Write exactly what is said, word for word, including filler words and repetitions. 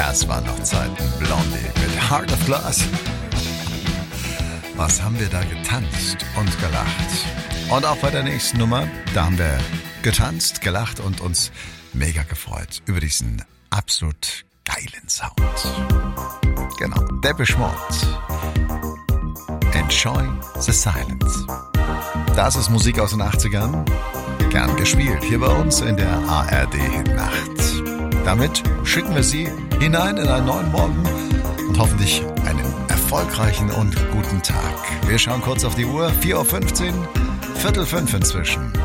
Das waren noch Zeiten. Blondie mit Heart of Glass. Was haben wir da getanzt und gelacht. Und auch bei der nächsten Nummer, da haben wir getanzt, gelacht und uns mega gefreut über diesen absolut geilen Sound. Genau, Depeche Mode. Enjoy the Silence. Das ist Musik aus den achtzigern. Gern gespielt hier bei uns in der A R D-Hitnacht. Damit schicken wir Sie hinein in einen neuen Morgen und hoffentlich einen erfolgreichen und guten Tag. Wir schauen kurz auf die Uhr. vier Uhr fünfzehn, Viertel fünf inzwischen.